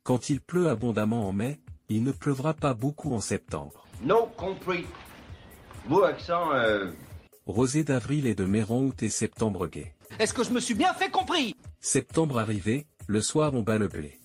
Quand il pleut abondamment en mai, il ne pleuvra pas beaucoup en septembre. No compris. Beau accent, Rosée d'avril et de mai rend août et septembre gai. Est-ce que je me suis bien fait compris? Septembre arrivé, le soir on bat le blé.